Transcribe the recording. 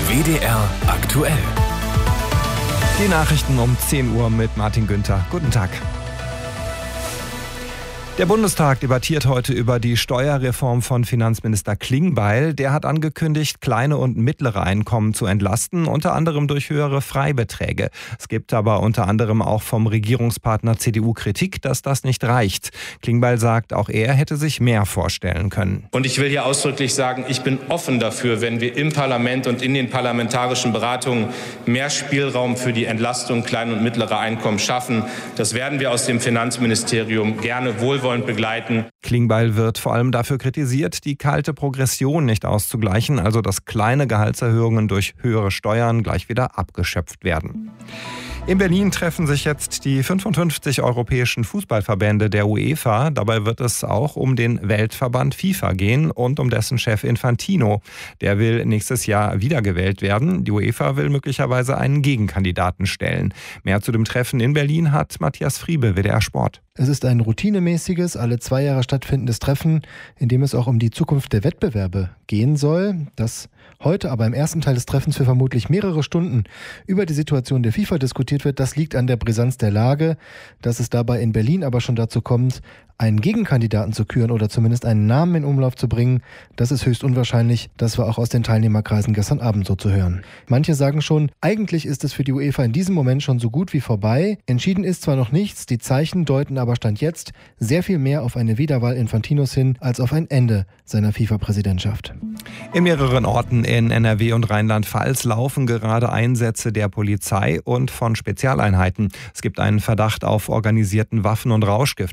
WDR aktuell. Die Nachrichten um 10 Uhr mit Martin Günther. Guten Tag. Der Bundestag debattiert heute über die Steuerreform von Finanzminister Klingbeil. Der hat angekündigt, kleine und mittlere Einkommen zu entlasten, unter anderem durch höhere Freibeträge. Es gibt aber unter anderem auch vom Regierungspartner CDU Kritik, dass das nicht reicht. Klingbeil sagt, auch er hätte sich mehr vorstellen können. Und ich will hier ausdrücklich sagen, ich bin offen dafür, wenn wir im Parlament und in den parlamentarischen Beratungen mehr Spielraum für die Entlastung kleiner und mittlerer Einkommen schaffen. Das werden wir aus dem Finanzministerium gerne wohlwollend begleiten. Klingbeil wird vor allem dafür kritisiert, die kalte Progression nicht auszugleichen, also dass kleine Gehaltserhöhungen durch höhere Steuern gleich wieder abgeschöpft werden. In Berlin treffen sich jetzt die 55 europäischen Fußballverbände der UEFA. Dabei wird es auch um den Weltverband FIFA gehen und um dessen Chef Infantino. Der will nächstes Jahr wiedergewählt werden. Die UEFA will möglicherweise einen Gegenkandidaten stellen. Mehr zu dem Treffen in Berlin hat Matthias Friebe, WDR Sport. Es ist ein routinemäßiges, alle 2 Jahre stattfindendes Treffen, in dem es auch um die Zukunft der Wettbewerbe gehen soll. Das heute aber im ersten Teil des Treffens für vermutlich mehrere Stunden über die Situation der FIFA diskutiert wird, das liegt an der Brisanz der Lage. Dass es dabei in Berlin aber schon dazu kommt, einen Gegenkandidaten zu küren oder zumindest einen Namen in Umlauf zu bringen, das ist höchst unwahrscheinlich. Das war auch aus den Teilnehmerkreisen gestern Abend so zu hören. Manche sagen schon, eigentlich ist es für die UEFA in diesem Moment schon so gut wie vorbei. Entschieden ist zwar noch nichts, die Zeichen deuten aber Stand jetzt sehr viel mehr auf eine Wiederwahl Infantinos hin, als auf ein Ende seiner FIFA-Präsidentschaft. In mehreren Orten in NRW und Rheinland-Pfalz laufen gerade Einsätze der Polizei und von Spezialeinheiten. Es gibt einen Verdacht auf organisierten Waffen- und Rauschgift.